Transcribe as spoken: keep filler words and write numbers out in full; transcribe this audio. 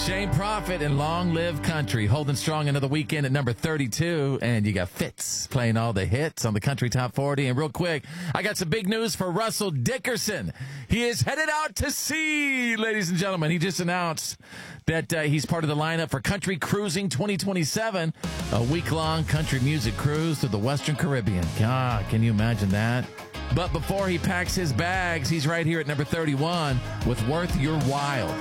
Shane Prophet and Long Live Country holding strong another weekend at number thirty-two. And you got Fitz playing all the hits on the Country Top forty. And real quick, I got some big news for Russell Dickerson. He is headed out to sea, ladies and gentlemen. He just announced that uh, he's part of the lineup for Country Cruising twenty twenty-seven, a week-long country music cruise to the Western Caribbean. God, can you imagine that? But before he packs his bags, he's right here at number thirty-one with Worth Your While.